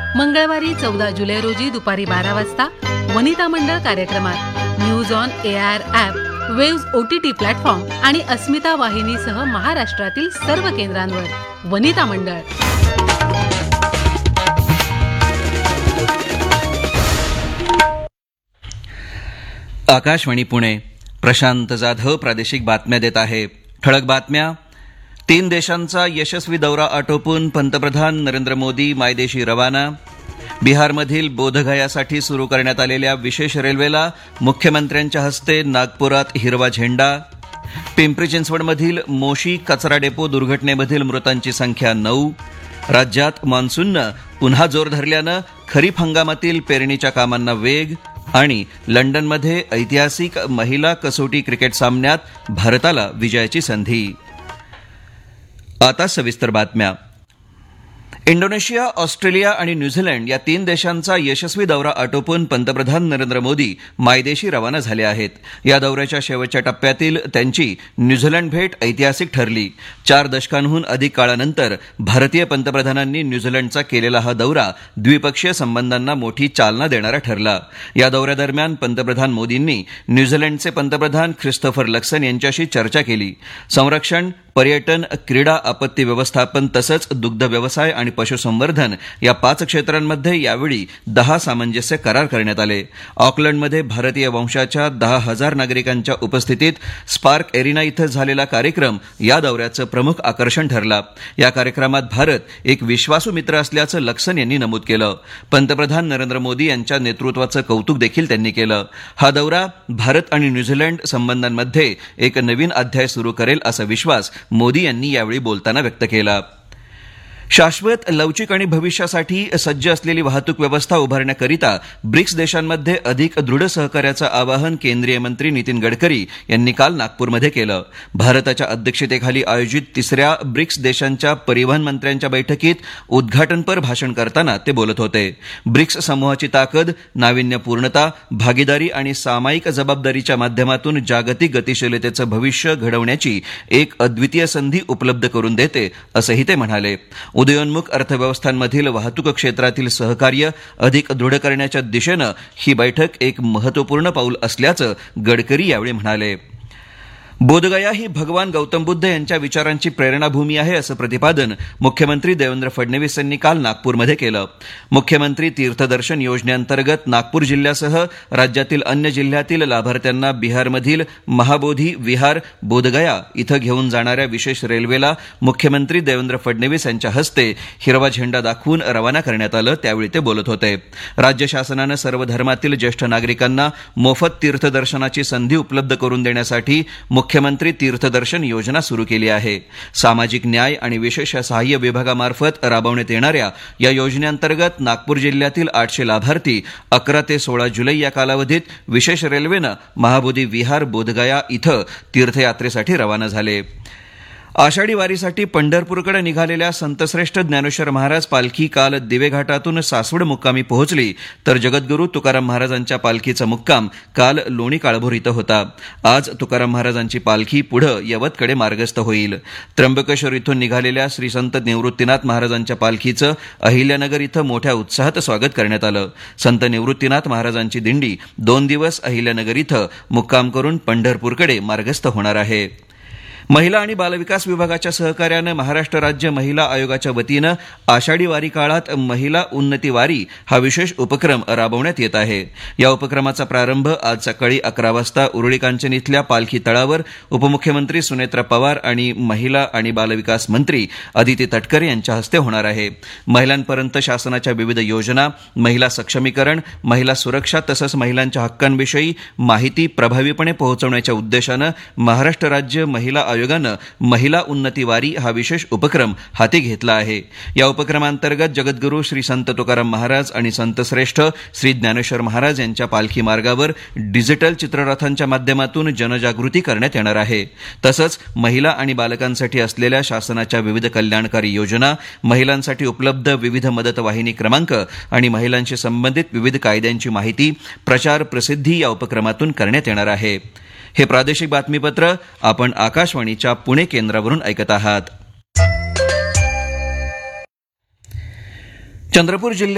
मंगळवारी 14 जुलै रोजी दुपारी 12 वाजता वनिता मंडळ कार्यक्रमात news on AR app, waves OTT platform आणि अस्मिता वाहिनीसह महाराष्ट्रातील सर्व केंद्रांवर वनिता मंडळ. आकाशवाणी पुणे. प्रशांत जाधव प्रादेशिक बातम्या देत आहे. ठळक बातम्या. 3 देशांचा यशस्वी दौरा आटोपून पंतप्रधान नरेंद्र मोदी मायदेशी रवाना. बिहारमधील बोधगयासाठी सुरू करण्यात आलेल्या विशेष रेल्वेला मुख्यमंत्र्यांच्या हस्ते नागपुरात हिरवा झेंडा. पिंपरी चिंचवडमधील मोशी कचरा डेपो दुर्घटनेमधील मृतांची संख्या 9. राज्यात मान्सूननं पुन्हा जोर धरल्यानं खरीप हंगामातील पेरणीच्या कामांना वेग. आणि लंडनमध्ये ऐतिहासिक महिला कसोटी क्रिकेट सामन्यात भारताला विजयाची संधी. आता सविस्तर बातम्या. इंडोनेशिया, ऑस्ट्रेलिया आणि न्यूझीलंड या 3 देशांचा यशस्वी दौरा आटोपून पंतप्रधान नरेंद्र मोदी मायदेशी रवाना झाले आहेत. या दौऱ्याच्या शेवटच्या टप्प्यातील त्यांची न्यूझीलंड भेट ऐतिहासिक ठरली. 4 दशकांहून अधिक काळानंतर भारतीय पंतप्रधानांनी न्यूझीलंडचा केलेला हा दौरा द्विपक्षीय संबंधांना मोठी चालना देणारा ठरला. या दौऱ्यादरम्यान पंतप्रधान मोदींनी न्यूझीलंडचे पंतप्रधान ख्रिस्तोफर लक्सन यांच्याशी चर्चा केली. संरक्षण, पर्यटन, क्रीडा, आपत्ती व्यवस्थापन तसंच दुग्ध व्यवसाय आणि पशुसंवर्धन या 5 क्षेत्रांमध्ये यावेळी 10 सामंजस्य करार करण्यात आले. ऑकलंडमध्ये भारतीय वंशाच्या 10,000 नागरिकांच्या उपस्थितीत स्पार्क एरिना इथं झालेला कार्यक्रम या दौऱ्याचं प्रमुख आकर्षण ठरला. या कार्यक्रमात भारत एक विश्वासू मित्र असल्याचं लक्सन यांनी नमूद केलं. पंतप्रधान नरेंद्र मोदी यांच्या नेतृत्वाचं कौतुक देखील त्यांनी केलं. हा दौरा भारत आणि न्यूझीलंड संबंधांमध्ये एक नवीन अध्याय सुरू करेल असा विश्वास मोदी यांनी यावेळी बोलताना व्यक्त केला. शाश्वत, लवचिक आणि भविष्यासाठी सज्ज असलेली वाहतूक व्यवस्था उभारण्याकरिता ब्रिक्स देशांमध्ये अधिक दृढ सहकार्याचं आवाहन केंद्रीय मंत्री नितीन गडकरी यांनी काल नागपूरमध्ये केलं. भारताच्या अध्यक्षतेखाली आयोजित 3ऱ्या ब्रिक्स देशांच्या परिवहन मंत्र्यांच्या बैठकीत उद्घाटनपर भाषण करताना ते बोलत होते. ब्रिक्स समूहाची ताकद, नाविन्यपूर्णता, भागीदारी आणि सामायिक जबाबदारीच्या माध्यमातून जागतिक गतिशीलतेचं भविष्य घडवण्याची एक अद्वितीय संधी उपलब्ध करून देते असंही ते म्हणाले. उदयोन्मुख अर्थव्यवस्थांमधील वाहतूक क्षेत्रातील सहकार्य अधिक दृढ करण्याच्या दिशेनं ही बैठक एक महत्त्वपूर्ण पाऊल असल्याचं गडकरी यावेळी म्हणाले. बोधगया ही भगवान गौतम बुद्ध यांच्या विचारांची प्रेरणाभूमी आहे असं प्रतिपादन मुख्यमंत्री देवेंद्र फडणवीस यांनी काल नागपूरमध्ये केलं. मुख्यमंत्री तीर्थदर्शन योजनेअंतर्गत नागपूर जिल्ह्यासह राज्यातील अन्य जिल्ह्यातील लाभार्थ्यांना बिहारमधील महाबोधी विहार बोधगया इथं घेऊन जाणाऱ्या विशेष रेल्वेला मुख्यमंत्री देवेंद्र फडणवीस यांच्या हस्ते हिरवा झेंडा दाखवून रवाना करण्यात आलं. त्यावेळी ते बोलत होते. राज्य शासनानं सर्व धर्मातील ज्येष्ठ नागरिकांना मोफत तीर्थदर्शनाची संधी उपलब्ध करून देण्यासाठी मुख्यमंत्री तीर्थदर्शन योजना सुरू केली आहे. सामाजिक न्याय आणि विशेष सहाय्य विभागामार्फत राबवण्यात येणाऱ्या या योजनेअंतर्गत नागपूर जिल्ह्यातील 800 लाभार्थी 11 ते 16 जुलै या कालावधीत विशेष रेल्वेनं महाबोधी विहार बोधगया इथं तीर्थयात्रेसाठी रवाना झाले. आषाढी वारीसाठी पंढरपूरकडे निघालेल्या संतश्रेष्ठ ज्ञानेश्वर महाराज पालखी काल दिवे घाटातून सासवड मुक्कामी पोहोचली, तर जगद्गुरू तुकाराम महाराजांच्या पालखीचा मुक्काम काल लोणी काळभोर इथं होता. आज तुकाराम महाराजांची पालखी पुढं यवतकडे मार्गस्थ होईल. त्र्यंबकेश्वर इथून निघालेल्या श्री संत निवृत्तीनाथ महाराजांच्या पालखीचं अहिल्यानगर इथं मोठ्या उत्साहात स्वागत करण्यात आलं. संत निवृत्तीनाथ महाराजांची दिंडी 2 दिवस अहिल्यानगर इथं मुक्काम करून पंढरपूरकडे मार्गस्थ होणार आहे. महिला आणि बालविकास विभागाच्या सहकार्यानं महाराष्ट्र राज्य महिला आयोगाच्या वतीनं आषाढी वारी काळात महिला उन्नती वारी हा विशेष उपक्रम राबवण्यात येत आहे. या उपक्रमाचा प्रारंभ आज सकाळी 11 वाजता उरुळी कांचन इथल्या पालखी तळावर उपमुख्यमंत्री सुनेत्रा पवार आणि महिला आणि बालविकास मंत्री अदिती तटकरे यांच्या हस्ते होणार आहे. महिलांपर्यंत शासनाच्या विविध योजना, महिला सक्षमीकरण, महिला सुरक्षा तसंच महिलांच्या हक्कांविषयी माहिती प्रभावीपणे पोहोचवण्याच्या उद्देशानं महाराष्ट्र राज्य महिला आयोगानं महिला उन्नती वारी हा विशेष उपक्रम हाती घेतला आहे. या उपक्रमांतर्गत जगद्गुरू श्री संत तुकाराम महाराज आणि संतश्रेष्ठ श्री ज्ञानेश्वर महाराज यांच्या पालखी मार्गावर डिजिटल चित्ररथांच्या माध्यमातून जनजागृती करण्यात येणार आहे. तसंच महिला आणि बालकांसाठी असलेल्या शासनाच्या विविध कल्याणकारी योजना, महिलांसाठी उपलब्ध विविध मदत वाहिनी क्रमांक आणि महिलांशी संबंधित विविध कायद्यांची माहिती, प्रचार प्रसिद्धी या उपक्रमातून करण्यात येणार आहे. हे प्रादेशिक बातमीपत्र आपण आकाशवाणीच्या पुणे केंद्रावरून ऐकत आहात. चंद्रपूर जिल्ह्यात